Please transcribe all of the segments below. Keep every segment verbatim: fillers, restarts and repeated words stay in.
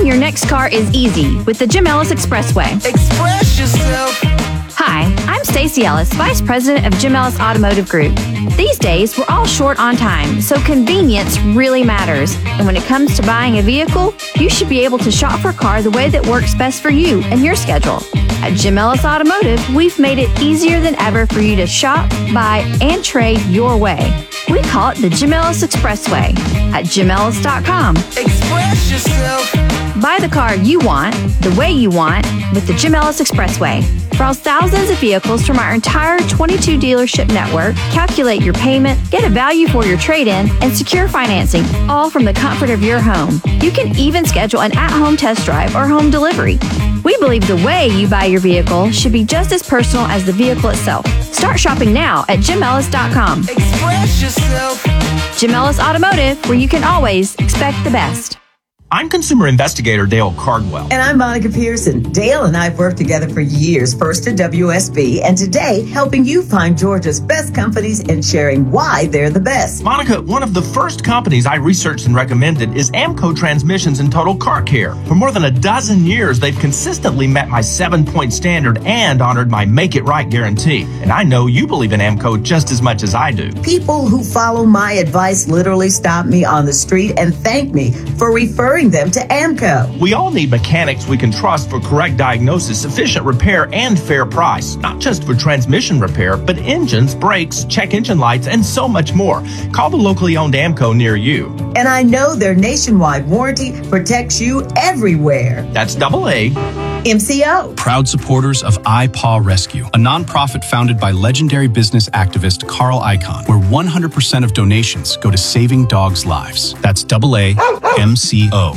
your next car is easy with the Jim Ellis Expressway. Express yourself. Hi, I'm Stacey Ellis, Vice President of Jim Ellis Automotive Group. These days, we're all short on time, so convenience really matters. And when it comes to buying a vehicle, you should be able to shop for a car the way that works best for you and your schedule. At Jim Ellis Automotive, we've made it easier than ever for you to shop, buy, and trade your way. We call it the Jim Ellis Expressway at jim ellis dot com. Express yourself. Buy the car you want, the way you want, with the Jim Ellis Expressway. Browse thousands of vehicles from our entire twenty-two dealership network, calculate your payment, get a value for your trade-in, and secure financing, all from the comfort of your home. You can even schedule an at-home test drive or home delivery. We believe the way you buy your vehicle should be just as personal as the vehicle itself. Start shopping now at jim ellis dot com. Express yourself. Jim Ellis Automotive, where you can always expect the best. I'm consumer investigator Dale Cardwell. And I'm Monica Pearson. Dale and I've worked together for years, first at W S B, and today helping you find Georgia's best companies and sharing why they're the best. Monica, one of the first companies I researched and recommended is AMCO Transmissions and Total Car Care. For more than a dozen years, they've consistently met my seven-point standard and honored my Make It Right guarantee. And I know you believe in AMCO just as much as I do. People who follow my advice literally stop me on the street and thank me for referring them to AMCO. We all need mechanics we can trust for correct diagnosis, efficient repair, and fair price. Not just for transmission repair, but engines, brakes, check engine lights, and so much more. Call the locally owned AMCO near you. And I know their nationwide warranty protects you everywhere. That's double A. M C O. Proud supporters of iPaw Rescue, a nonprofit founded by legendary business activist Carl Icahn, where one hundred percent of donations go to saving dogs' lives. That's double A M C O.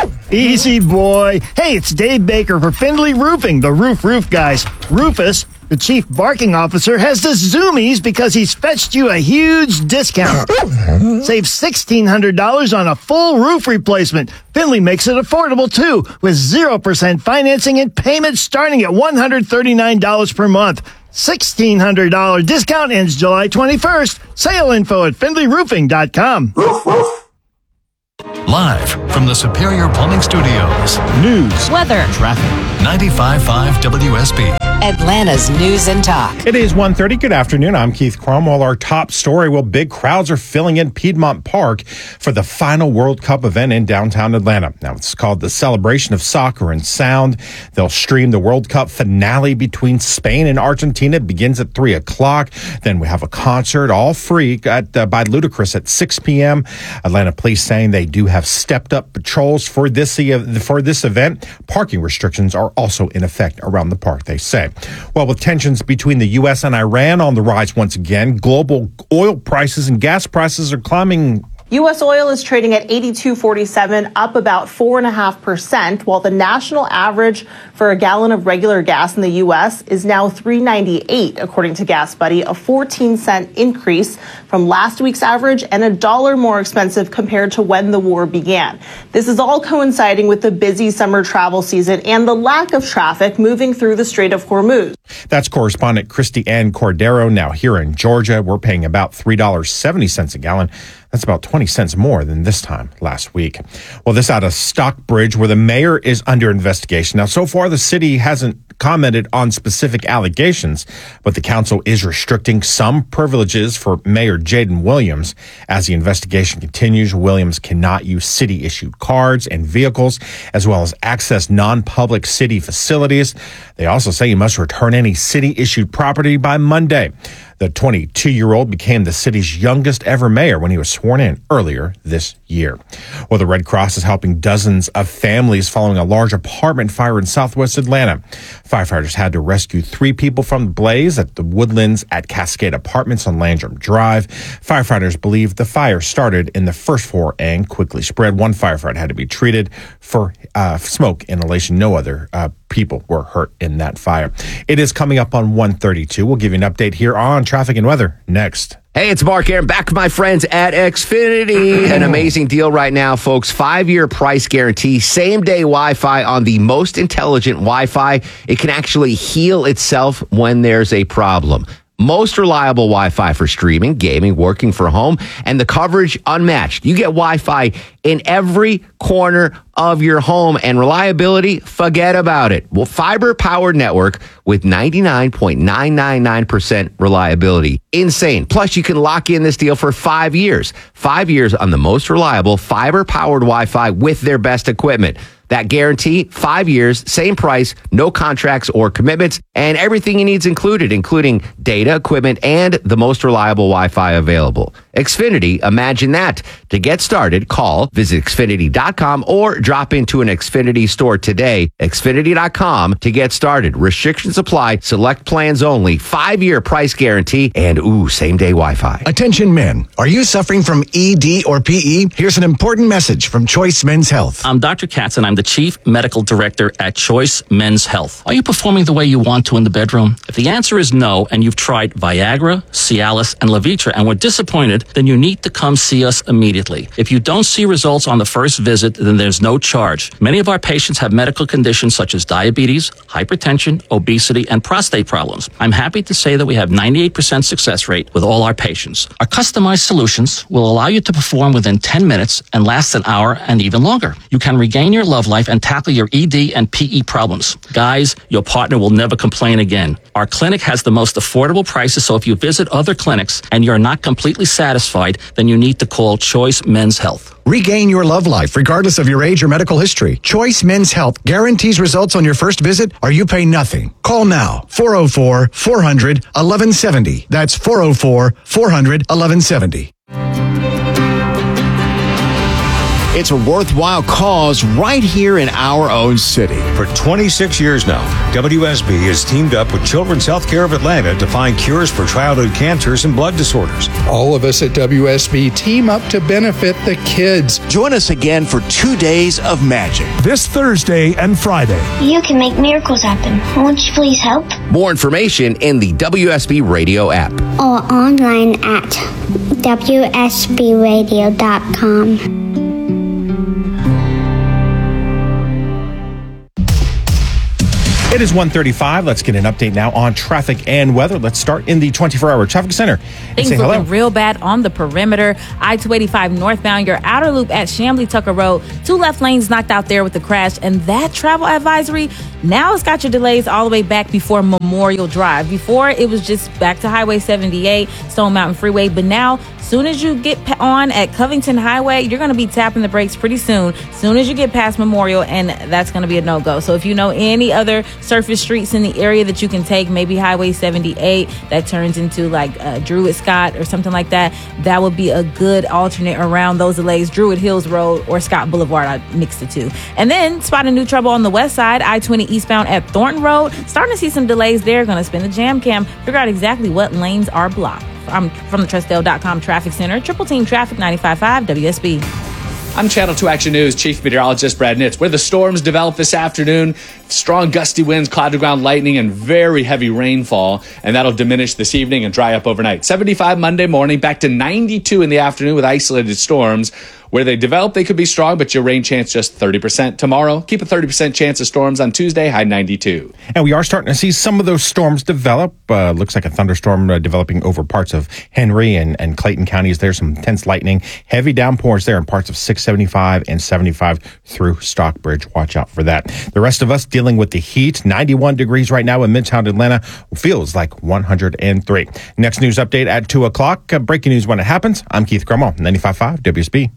Easy, boy. Hey, it's Dave Baker for Findlay Roofing, the roof roof guys. Rufus, the chief barking officer, has the zoomies because he's fetched you a huge discount. Save sixteen hundred dollars on a full roof replacement. Findlay makes it affordable, too, with zero percent financing and payments starting at one hundred thirty-nine dollars per month. sixteen hundred dollars discount ends July twenty-first. Sale info at findlay roofing dot com. Live from the Superior Plumbing Studios. News, weather, traffic. ninety-five point five W S B. Atlanta's News and Talk. It is one thirty. Good afternoon. I'm Keith Cromwell. Our top story, well, big crowds are filling in Piedmont Park for the final World Cup event in downtown Atlanta. Now, it's called the Celebration of Soccer and Sound. They'll stream the World Cup finale between Spain and Argentina. It begins at three o'clock. Then we have a concert, all free, at, uh, by Ludacris at six p.m. Atlanta police saying they do have stepped up patrols for this, for this event. Parking restrictions are also in effect around the park, they say. Well, with tensions between the U S and Iran on the rise once again, global oil prices and gas prices are climbing. U S oil is trading at eighty-two forty-seven, up about four point five percent, while the national average for a gallon of regular gas in the U S is now three ninety-eight, according to Gas Buddy, a fourteen cent increase from last week's average and a dollar more expensive compared to when the war began. This is all coinciding with the busy summer travel season and the lack of traffic moving through the Strait of Hormuz. That's correspondent Christy Ann Cordero. Now here in Georgia, we're paying about three dollars and seventy cents a gallon. That's about twenty cents more than this time last week. Well, this out of Stockbridge, where the mayor is under investigation. Now, so far, the city hasn't commented on specific allegations, but the council is restricting some privileges for Mayor Jaden Williams. As the investigation continues, Williams cannot use city-issued cards and vehicles, as well as access non-public city facilities. They also say he must return any city-issued property by Monday. The twenty-two-year-old became the city's youngest ever mayor when he was sworn in earlier this year. Well, the Red Cross is helping dozens of families following a large apartment fire in southwest Atlanta. Firefighters had to rescue three people from the blaze at the Woodlands at Cascade Apartments on Landrum Drive. Firefighters believe the fire started in the first floor and quickly spread. One firefighter had to be treated for uh, smoke inhalation. No other uh, people were hurt in that fire. It is coming up on one thirty-two. We'll give you an update here on traffic and weather next. Hey, it's Mark Aaron, back with my friends at Xfinity. An amazing deal right now, folks. Five-year price guarantee, same-day Wi-Fi on the most intelligent Wi-Fi. It can actually heal itself when there's a problem. Most reliable Wi-Fi for streaming, gaming, working from home, and the coverage unmatched. You get Wi-Fi in every corner of your home. And reliability, forget about it. Well, fiber-powered network with ninety-nine point nine nine nine percent reliability. Insane. Plus, you can lock in this deal for five years. Five years on the most reliable fiber-powered Wi-Fi with their best equipment. That guarantee, five years, same price, no contracts or commitments, and everything you need is included, including data, equipment, and the most reliable Wi-Fi available. Xfinity, imagine that. To get started, call, visit Xfinity dot com, or drop into an Xfinity store today. Xfinity dot com to get started. Restrictions apply, select plans only, five-year price guarantee, and ooh, same-day Wi-Fi. Attention men, are you suffering from E D or P E? Here's an important message from Choice Men's Health. I'm Doctor Katz, and I'm the Chief Medical Director at Choice Men's Health. Are you performing the way you want to in the bedroom? If the answer is no, and you've tried Viagra, Cialis, and Levitra and were disappointed, then you need to come see us immediately. If you don't see results on the first visit, then there's no charge. Many of our patients have medical conditions such as diabetes, hypertension, obesity, and prostate problems. I'm happy to say that we have ninety-eight percent success rate with all our patients. Our customized solutions will allow you to perform within ten minutes and last an hour and even longer. You can regain your love life and tackle your E D and P E problems. Guys, your partner will never complain again. Our clinic has the most affordable prices, so if you visit other clinics and you're not completely satisfied, then you need to call Choice Men's Health. Regain your love life regardless of your age or medical history. Choice Men's Health guarantees results on your first visit or you pay nothing. Call now, four oh four, four hundred, eleven seventy. That's four oh four, four hundred, eleven seventy. It's a worthwhile cause right here in our own city. For twenty-six years now, W S B has teamed up with Children's Healthcare of Atlanta to find cures for childhood cancers and blood disorders. All of us at W S B team up to benefit the kids. Join us again for two days of magic. This Thursday and Friday. You can make miracles happen. Won't you please help? More information in the W S B Radio app. Or online at W S B radio dot com. It is one thirty-five. Let's get an update now on traffic and weather. Let's start in the twenty-four hour traffic center. Things Say looking hello. real bad on the perimeter. I two eighty-five northbound, your outer loop at Chamblee Tucker Road. Two left lanes knocked out there with the crash. And that travel advisory, now it's got your delays all the way back before Memorial Drive. Before, it was just back to Highway seventy-eight, Stone Mountain Freeway. But now, soon as you get on at Covington Highway, you're going to be tapping the brakes pretty soon. Soon as you get past Memorial, and that's going to be a no-go. So if you know any other surface streets in the area that you can take, maybe Highway seventy-eight that turns into like uh, Druid Scott or something like that, that would be a good alternate around those delays. Druid Hills Road or Scott Boulevard, I mixed the two. And then spotting new trouble on the west side, I twenty eastbound at Thornton Road. Starting to see some delays there. Going to spin the jam cam, figure out exactly what lanes are blocked. I'm from the Trustdale dot com Traffic Center. Triple Team Traffic ninety-five point five W S B. I'm Channel two Action News Chief Meteorologist Brad Nitz. Where the storms develop this afternoon, strong gusty winds, cloud-to-ground lightning, and very heavy rainfall, and that'll diminish this evening and dry up overnight. seventy-five Monday morning, back to ninety-two in the afternoon with isolated storms. Where they develop, they could be strong, but your rain chance just thirty percent tomorrow. Keep a thirty percent chance of storms on Tuesday, high ninety-two. And we are starting to see some of those storms develop. Uh, looks like a thunderstorm uh, developing over parts of Henry and, and Clayton counties. There's some intense lightning, heavy downpours there in parts of six seventy-five and seventy-five through Stockbridge. Watch out for that. The rest of us dealing with the heat. ninety-one degrees right now in Midtown Atlanta. Feels like one hundred three. Next news update at two o'clock. Uh, breaking news when it happens. I'm Keith Grumall, ninety-five point five W S B.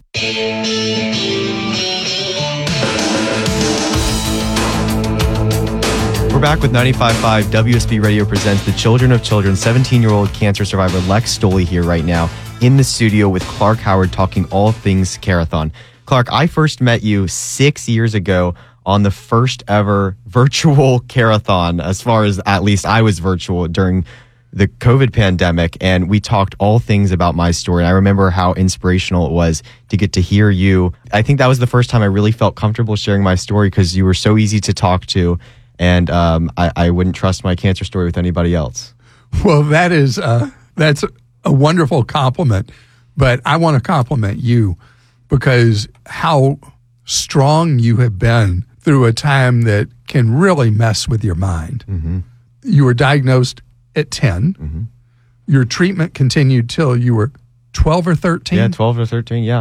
We're back with ninety-five point five W S B Radio presents The Children of Children. seventeen-year-old cancer survivor Lex Stoley here right now in the studio with Clark Howard talking all things Carathon. Clark, I first met you six years ago on the first ever virtual Carathon, as far as at least I was virtual during the COVID pandemic, and we talked all things about my story. And I remember how inspirational it was to get to hear you. I think that was the first time I really felt comfortable sharing my story because you were so easy to talk to, and um, I, I wouldn't trust my cancer story with anybody else. Well, that is uh, that's a wonderful compliment, but I want to compliment you because how strong you have been through a time that can really mess with your mind. Mm-hmm. You were diagnosed at ten. Mm-hmm. Your treatment continued till you were twelve or thirteen? Yeah, twelve or thirteen, yeah.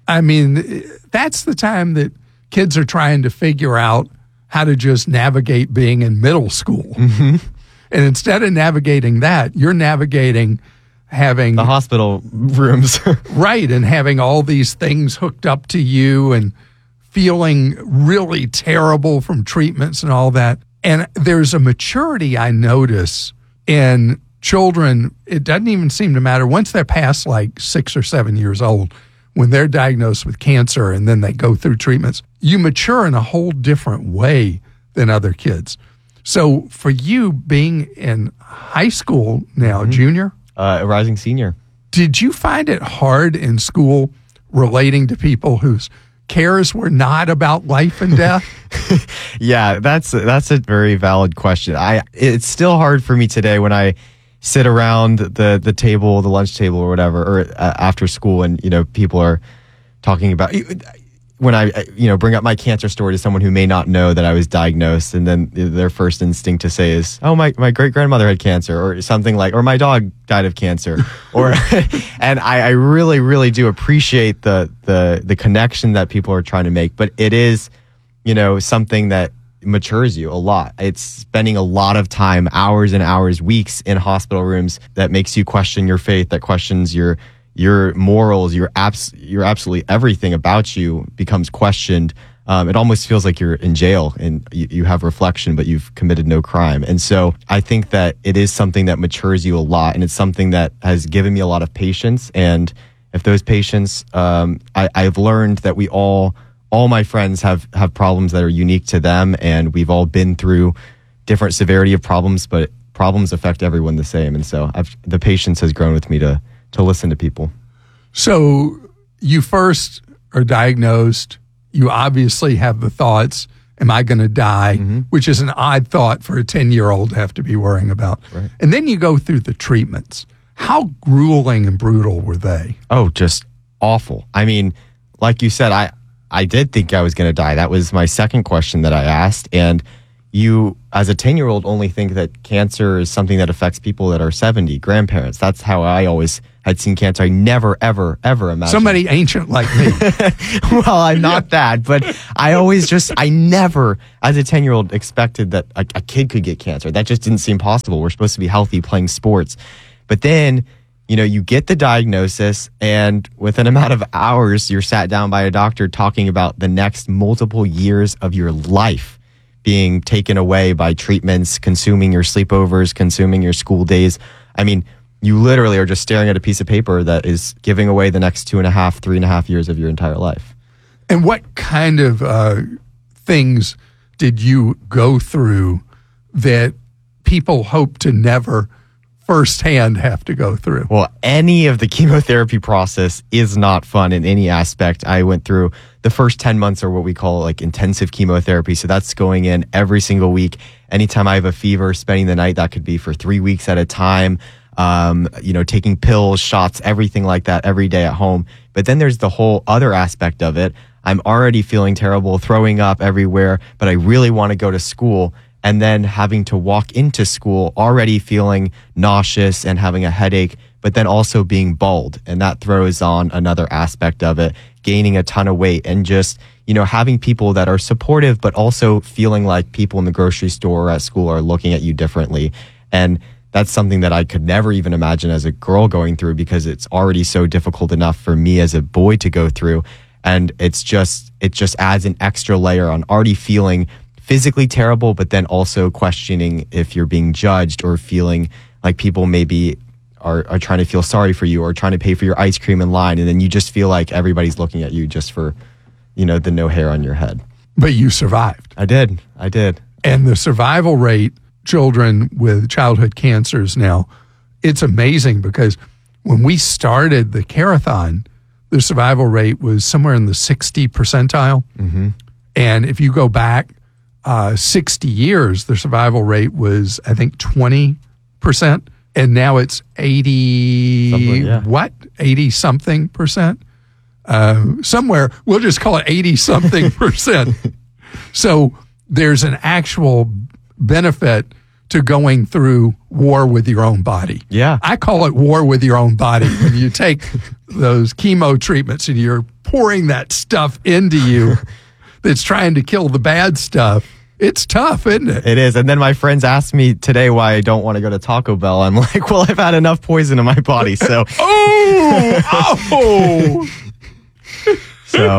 I mean, that's the time that kids are trying to figure out how to just navigate being in middle school. Mm-hmm. And instead of navigating that, you're navigating having the hospital rooms. Right. And having all these things hooked up to you and feeling really terrible from treatments and all that. And there's a maturity I notice in children. It doesn't even seem to matter once they're past like six or seven years old, when they're diagnosed with cancer and then they go through treatments, you mature in a whole different way than other kids. So for you being in high school now, mm-hmm. junior? Uh, a rising senior. Did you find it hard in school relating to people whose cares were not about life and death? Yeah, that's that's a very valid question. I it's still hard for me today when I sit around the the table, the lunch table or whatever, or uh, after school, and you know people are talking about when I you know bring up my cancer story to someone who may not know that I was diagnosed, and then their first instinct to say is, "Oh, my my great grandmother had cancer," or something like, or my dog died of cancer, or and I, I really really do appreciate the the the connection that people are trying to make, but it is you know something that matures you a lot. It's spending a lot of time, hours and hours, weeks in hospital rooms that makes you question your faith, that questions your your morals, your abs- your absolutely everything about you becomes questioned. Um, it almost feels like you're in jail and you, you have reflection, but you've committed no crime. And so I think that it is something that matures you a lot, and it's something that has given me a lot of patience. And if those patients, um, I, I've learned that we all, all my friends have, have problems that are unique to them, and we've all been through different severity of problems, but problems affect everyone the same. And so I've, the patience has grown with me to to listen to people. So you first are diagnosed. You obviously have the thoughts, am I going to die? Mm-hmm. Which is an odd thought for a ten-year-old to have to be worrying about. Right. And then you go through the treatments. How grueling and brutal were they? Oh, just awful. I mean, like you said, I, I did think I was going to die. That was my second question that I asked. And you, as a ten-year-old, only think that cancer is something that affects people that are seventy, grandparents. That's how I always had seen cancer. I never, ever, ever imagined. Somebody ancient like me. Well, I'm not that, but I always just, I never, as a ten-year-old, expected that a, a kid could get cancer. That just didn't seem possible. We're supposed to be healthy, playing sports. But then, you know, you get the diagnosis, and within a matter of hours, you're sat down by a doctor talking about the next multiple years of your life being taken away by treatments, consuming your sleepovers, consuming your school days. I mean, you literally are just staring at a piece of paper that is giving away the next two and a half, three and a half years of your entire life. And what kind of uh, things did you go through that people hope to never firsthand have to go through? Well, any of the chemotherapy process is not fun in any aspect. I went through the first ten months are what we call like intensive chemotherapy. So that's going in every single week. Anytime I have a fever, spending the night, that could be for three weeks at a time. Um, you know, taking pills, shots, everything like that every day at home. But then there's the whole other aspect of it. I'm already feeling terrible, throwing up everywhere, but I really want to go to school. And then having to walk into school already feeling nauseous and having a headache, but then also being bald. And that throws on another aspect of it, gaining a ton of weight, and just, you know, having people that are supportive, but also feeling like people in the grocery store or at school are looking at you differently. And that's something that I could never even imagine as a girl going through, because it's already so difficult enough for me as a boy to go through. And it's just, it just adds an extra layer on already feeling physically terrible, but then also questioning if you're being judged, or feeling like people maybe are, are trying to feel sorry for you, or trying to pay for your ice cream in line. And then you just feel like everybody's looking at you just for, you know, the no hair on your head. But you survived. I did. I did. And the survival rate, children with childhood cancers now, it's amazing, because when we started the Carathon, the survival rate was somewhere in the sixty percentile. Mm-hmm. And if you go back uh, sixty years, the survival rate was, I think, twenty percent. And now it's eighty, something, yeah. what? eighty something percent? Uh, somewhere, we'll just call it eighty something percent. So there's an actual benefit to going through war with your own body. Yeah. I call it war with your own body. When you take those chemo treatments and you're pouring that stuff into you that's trying to kill the bad stuff, it's tough, isn't it? It is. And then my friends asked me today why I don't want to go to Taco Bell. I'm like, well, I've had enough poison in my body, so. oh! Oh! so.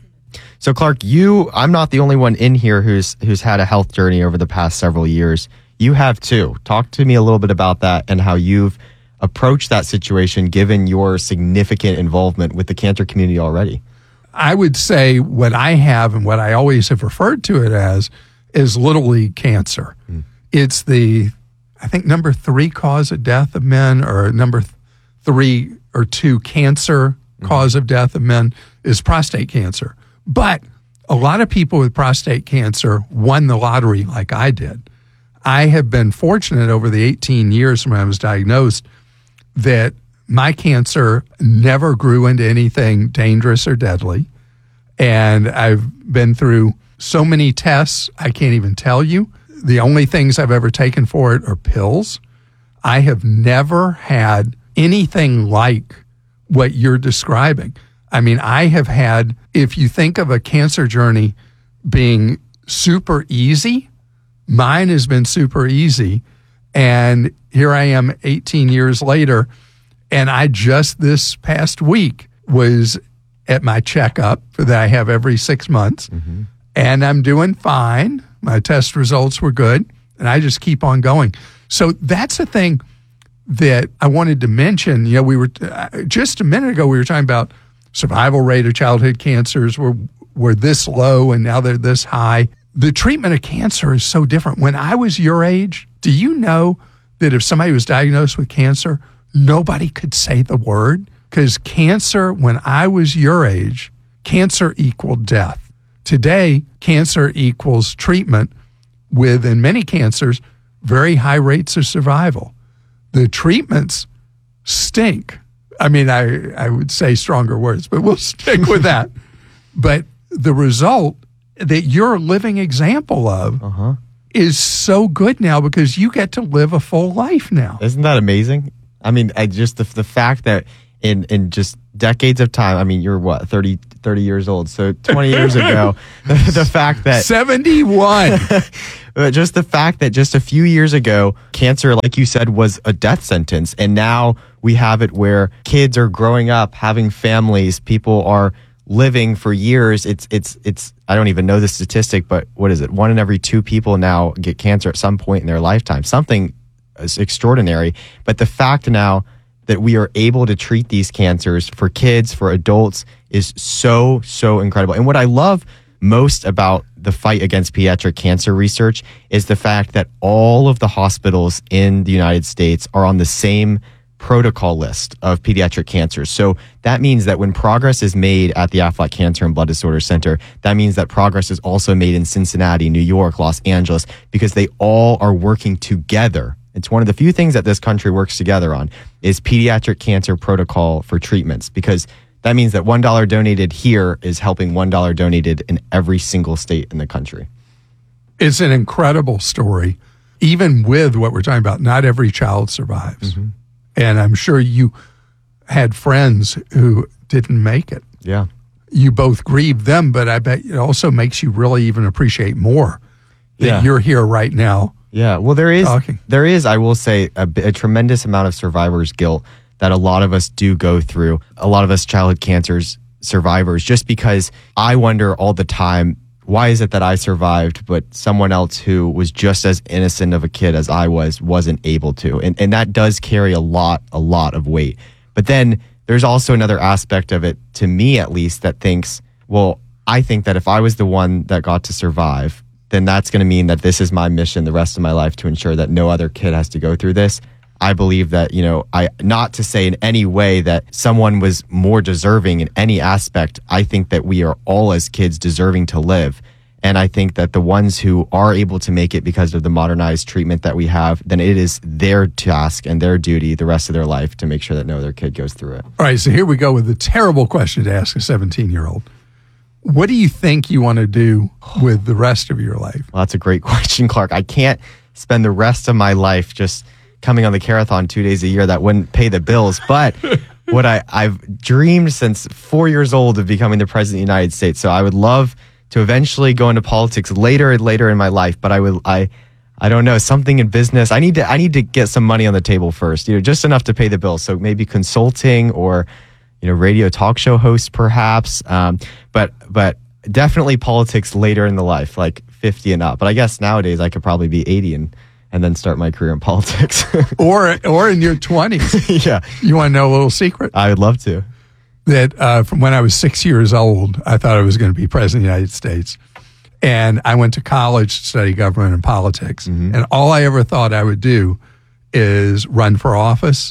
So Clark, you, I'm not the only one in here who's who's had a health journey over the past several years. You have too. Talk to me a little bit about that and how you've approached that situation given your significant involvement with the cancer community already. I would say what I have and what I always have referred to it as is Little League cancer. Mm. It's the, I think, number three cause of death of men, or number th- three or two cancer mm. cause of death of men is prostate cancer. But a lot of people with prostate cancer won the lottery like I did. I have been fortunate over the eighteen years from when I was diagnosed that my cancer never grew into anything dangerous or deadly. And I've been through so many tests, I can't even tell you. The only things I've ever taken for it are pills. I have never had anything like what you're describing. I mean, I have had, if you think of a cancer journey being super easy, mine has been super easy. And here I am eighteen years later, and I just this past week was at my checkup that I have every six months, mm-hmm. and I'm doing fine. My test results were good, and I just keep on going. So that's the thing that I wanted to mention. You know, we were uh, just a minute ago, we were talking about survival rate of childhood cancers were, were this low, and now they're this high. The treatment of cancer is so different. When I was your age, do you know that if somebody was diagnosed with cancer, nobody could say the word? Because cancer, when I was your age, cancer equaled death. Today, cancer equals treatment with, in many cancers, very high rates of survival. The treatments stink. I mean, I, I would say stronger words, but we'll stick with that. But the result that you're a living example of uh-huh. is so good now because you get to live a full life now. Isn't that amazing? I mean, I just the, the fact that in, in just decades of time, I mean, you're what, thirty, thirty years old. So twenty years ago, the, the fact that seventy-one, just the fact that just a few years ago, cancer, like you said, was a death sentence. And now we have it where kids are growing up, having families, people are living for years. It's, it's, it's, I don't even know the statistic, but what is it? One in every two people now get cancer at some point in their lifetime. Something is extraordinary. But the fact now that we are able to treat these cancers for kids, for adults, is so, so incredible. And what I love most about the fight against pediatric cancer research is the fact that all of the hospitals in the United States are on the same protocol list of pediatric cancers. So that means that when progress is made at the Aflac Cancer and Blood Disorder Center, that means that progress is also made in Cincinnati, New York, Los Angeles, because they all are working together. It's one of the few things that this country works together on is pediatric cancer protocol for treatments, because that means that one dollar donated here is helping one dollar donated in every single state in the country. It's an incredible story. Even with what we're talking about, not every child survives. Mm-hmm. And I'm sure you had friends who didn't make it. Yeah. You both grieve them, but I bet it also makes you really even appreciate more that Yeah. you're here right now. Yeah, well, there is, talking. there is, I will say, a, a tremendous amount of survivor's guilt that a lot of us do go through. A lot of us childhood cancers survivors, just because I wonder all the time, why is it that I survived, but someone else who was just as innocent of a kid as I was wasn't able to? And and that does carry a lot, a lot of weight. But then there's also another aspect of it, to me at least, that thinks, well, I think that if I was the one that got to survive, then that's going to mean that this is my mission the rest of my life to ensure that no other kid has to go through this. I believe that, you know, I not to say in any way that someone was more deserving in any aspect. I think that we are all as kids deserving to live. And I think that the ones who are able to make it because of the modernized treatment that we have, then it is their task and their duty the rest of their life to make sure that no other kid goes through it. All right, so here we go with the terrible question to ask a seventeen-year-old. What do you think you want to do with the rest of your life? Well, that's a great question, Clark. I can't spend the rest of my life just coming on the Carathon two days a year. That wouldn't pay the bills. But what I, I've dreamed since four years old of becoming the president of the United States. So I would love to eventually go into politics later and later in my life. But I would, I, I don't know, something in business. I need to, I need to get some money on the table first, you know, just enough to pay the bills. So maybe consulting or, you know, radio talk show host perhaps. Um, but, but definitely politics later in the life, like fifty and up. But I guess nowadays I could probably be eighty and, and then start my career in politics. or, or in your twenties. Yeah. You want to know a little secret? I would love to. That uh, from when I was six years old, I thought I was going to be president of the United States. And I went to college to study government and politics. Mm-hmm. And all I ever thought I would do is run for office.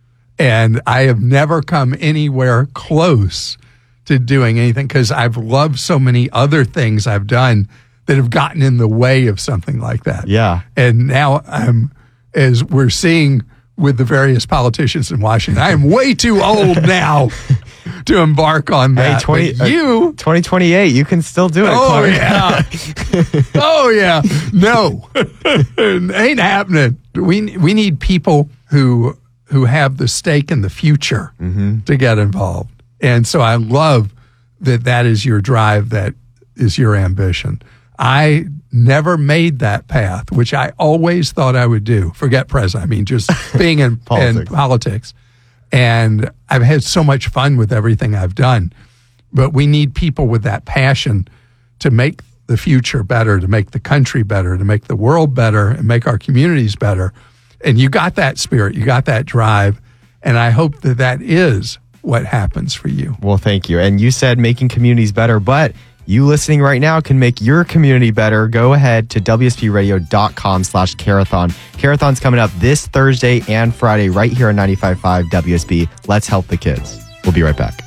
And I have never come anywhere close to doing anything because I've loved so many other things I've done that have gotten in the way of something like that. Yeah. And now I'm, as we're seeing with the various politicians in Washington, I am way too old now to embark on that. Hey, twenty, but you, uh, twenty twenty-eight, you can still do it. Oh, yeah. oh, yeah. No, it ain't happening. We, we need people who, who have the stake in the future mm-hmm. to get involved. And so I love that that is your drive, that is your ambition. I never made that path, which I always thought I would do. Forget president. I mean, just being in politics. in politics. And I've had so much fun with everything I've done. But we need people with that passion to make the future better, to make the country better, to make the world better, and make our communities better. And you got that spirit. You got that drive. And I hope that that is what happens for you. Well, thank you. And you said making communities better, but you listening right now can make your community better. Go ahead to W S B radio dot com slash Carathon. Carathon's coming up this Thursday and Friday right here on ninety-five point five W S B. Let's help the kids. We'll be right back.